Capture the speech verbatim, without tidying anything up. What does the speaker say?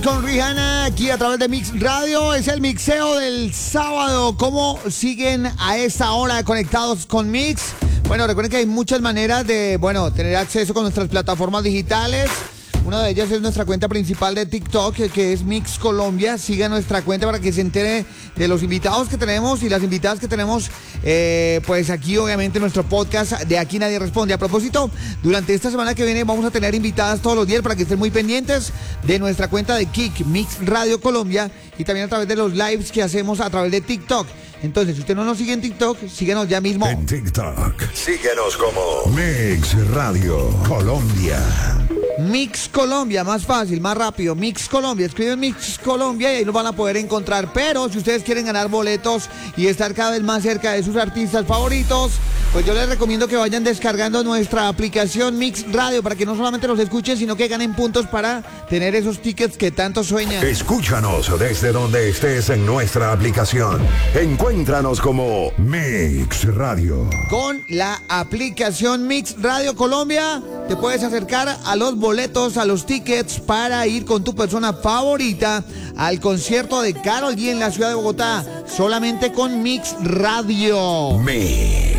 con Rihanna aquí a través de Mix Radio. Es el mixeo del sábado. ¿Cómo siguen a esta hora conectados con Mix? Bueno, recuerden que hay muchas maneras de, bueno, tener acceso con nuestras plataformas digitales. Una de ellas es nuestra cuenta principal de TikTok, que es Mix Colombia. Siga nuestra cuenta para que se entere de los invitados que tenemos y las invitadas que tenemos, eh, pues aquí obviamente nuestro podcast de Aquí Nadie Responde. A propósito, durante esta semana que viene vamos a tener invitadas todos los días para que estén muy pendientes de nuestra cuenta de Kik, Mix Radio Colombia, y también a través de los lives que hacemos a través de TikTok. Entonces, si usted no nos sigue en TikTok, síguenos ya mismo. En TikTok, síguenos como Mix Radio Colombia. Mix Colombia, más fácil, más rápido. Mix Colombia, escriben Mix Colombia y ahí nos van a poder encontrar. Pero si ustedes quieren ganar boletos y estar cada vez más cerca de sus artistas favoritos, pues yo les recomiendo que vayan descargando nuestra aplicación Mix Radio para que no solamente los escuchen, sino que ganen puntos para tener esos tickets que tanto sueñan. Escúchanos desde donde estés en nuestra aplicación. Encuéntranos como Mix Radio. Con la aplicación Mix Radio Colombia te puedes acercar a los boletos, a los tickets para ir con tu persona favorita al concierto de Karol G en la ciudad de Bogotá, solamente con Mix Radio. Mix.